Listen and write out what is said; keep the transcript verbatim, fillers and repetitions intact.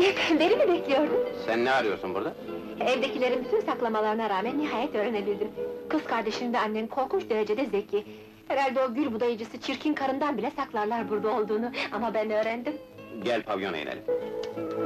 Recep, beni mi bekliyordun? Sen ne arıyorsun burada? Evdekilerin bütün saklamalarına rağmen nihayet öğrenebildim. Kız kardeşin ve annen korkunç derecede zeki. Herhalde o gül budayıcısı çirkin karından bile saklarlar burada olduğunu, ama ben öğrendim. Gel pavyona inelim.